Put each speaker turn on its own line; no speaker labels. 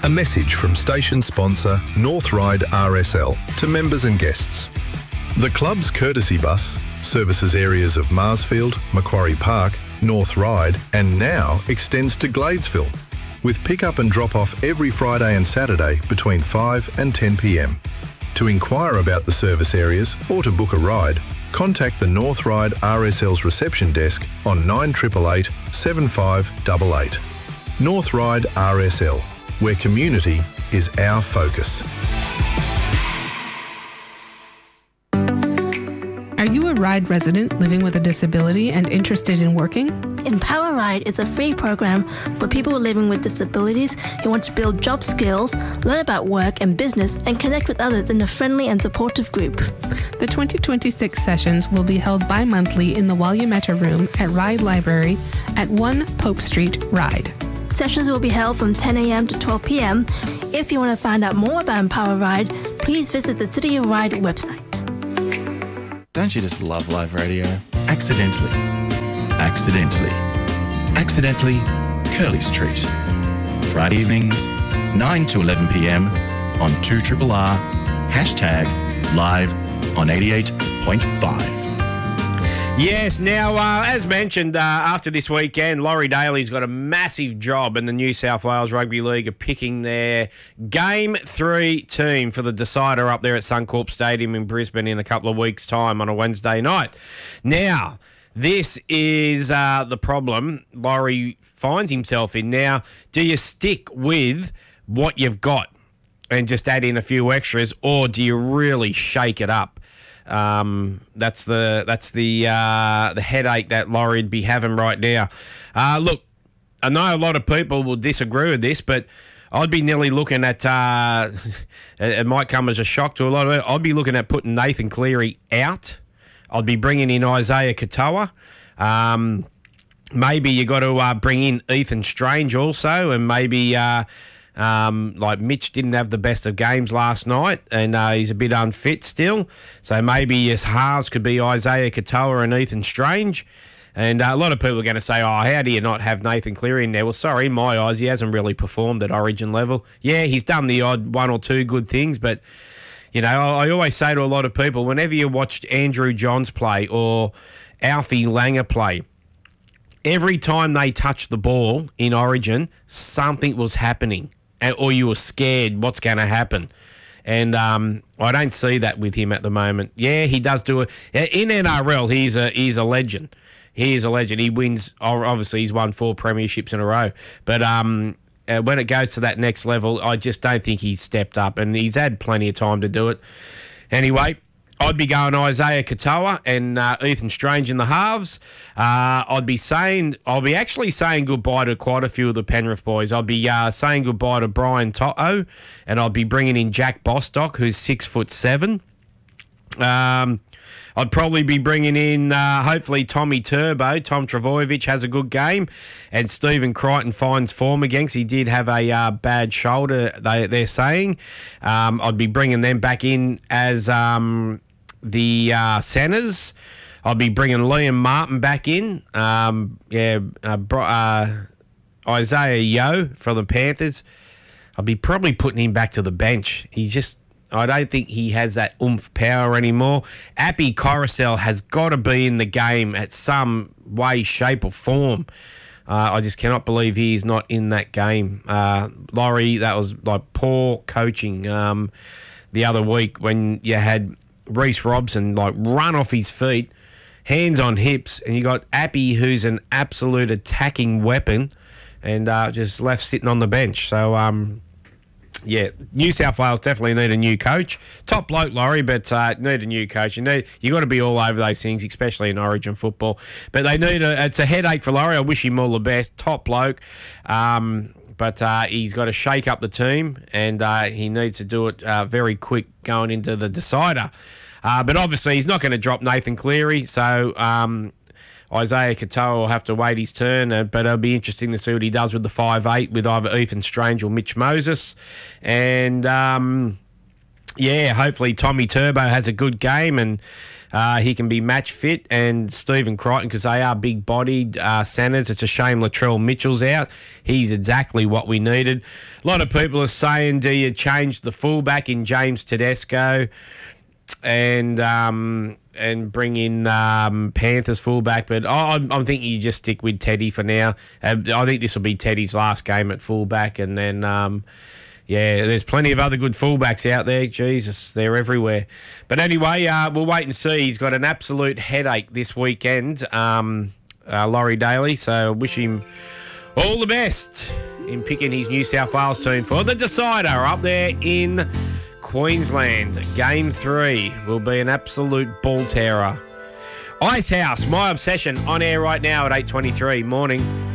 A message from station sponsor North Ryde RSL to members and guests. The club's courtesy bus services areas of Marsfield, Macquarie Park, North Ryde and now extends to Gladesville, with pick-up and drop-off every Friday and Saturday between 5 and 10 p.m. To inquire about the service areas or to book a ride, contact the North Ryde RSL's reception desk on 9888 7588. North Ryde RSL, where community is our focus.
Are you a Ryde resident living with a disability and interested in working?
Empower Ryde is a free program for people living with disabilities who want to build job skills, learn about work and business, and connect with others in a friendly and supportive group.
The 2026 sessions will be held bi-monthly in the Walyametta Room at Ryde Library at 1 Pope Street, Ryde.
Sessions will be held from 10 a.m. to 12 p.m. If you want to find out more about Empower Ryde, please visit the City of Ryde website.
Don't you just love live radio? Accidentally. Curly's Treat. Friday evenings, 9 to 11 p.m. on 2RRR, #live on 88.5.
Yes, now, as mentioned, after this weekend, Laurie Daly's got a massive job, and the New South Wales Rugby League are picking their Game 3 team for the decider up there at Suncorp Stadium in Brisbane in a couple of weeks' time on a Wednesday night. Now, this is the problem Laurie finds himself in. Now, do you stick with what you've got and just add in a few extras, or do you really shake it up? That's the headache that Laurie'd be having right now. Look, I know a lot of people will disagree with this, but I'd be nearly looking at, it might come as a shock to a lot of it, I'd be looking at putting Nathan Cleary out. I'd be bringing in Isaiah Katoa. Maybe you got to bring in Ethan Strange also, and maybe like Mitch didn't have the best of games last night, and he's a bit unfit still. So maybe his halves could be Isaiah Katoa and Ethan Strange. And a lot of people are going to say, oh, how do you not have Nathan Cleary in there? Well, sorry, in my eyes, he hasn't really performed at Origin level. Yeah, he's done the odd one or two good things, but, you know, I always say to a lot of people, whenever you watched Andrew Johns play or Alfie Langer play, every time they touched the ball in Origin, something was happening, or you were scared what's going to happen. And I don't see that with him at the moment. Yeah, he does do it. In NRL, he's a legend. He is a legend. He wins, obviously he's won 4 premierships in a row. But when it goes to that next level, I just don't think he's stepped up. And he's had plenty of time to do it. Anyway, I'd be going Isaiah Katoa and Ethan Strange in the halves. I'll be actually saying goodbye to quite a few of the Penrith boys. I'll be saying goodbye to Brian To'o, and I'll be bringing in Jack Bostock, who's 6'7". I'd probably be bringing in, hopefully, Tommy Turbo. Tom Travojevic has a good game, and Stephen Crichton finds form again. He did have a bad shoulder, they're saying. I'd be bringing them back in as the centres. I'll be bringing Liam Martin back in. Isaiah Yeo from the Panthers. I'll be probably putting him back to the bench. I don't think he has that oomph power anymore. Appy Coruscant has got to be in the game at some way, shape or form. I just cannot believe he is not in that game. Laurie, that was like poor coaching the other week when you had Reece Robson like run off his feet, hands on hips, and you got Appy, who's an absolute attacking weapon, and just left sitting on the bench. So, yeah, New South Wales definitely need a new coach. Top bloke, Laurie, but need a new coach. You got to be all over those things, especially in Origin football. But they need it's a headache for Laurie. I wish him all the best. Top bloke. But he's got to shake up the team, and he needs to do it very quick going into the decider. But obviously he's not going to drop Nathan Cleary, so Isaiah Katoa will have to wait his turn, but it'll be interesting to see what he does with the 5'8", with either Ethan Strange or Mitch Moses. And, hopefully Tommy Turbo has a good game, and he can be match fit, and Stephen Crichton, because they are big-bodied centres. It's a shame Latrell Mitchell's out. He's exactly what we needed. A lot of people are saying, do you change the fullback in James Tedesco and bring in Panthers fullback? But I'm thinking you just stick with Teddy for now. I think this will be Teddy's last game at fullback, and then there's plenty of other good fullbacks out there. Jesus, they're everywhere. But anyway, we'll wait and see. He's got an absolute headache this weekend, Laurie Daly. So I wish him all the best in picking his New South Wales team for the decider up there in Queensland. Game 3 will be an absolute ball terror. Icehouse, My Obsession, on air right now at 8:23. Morning.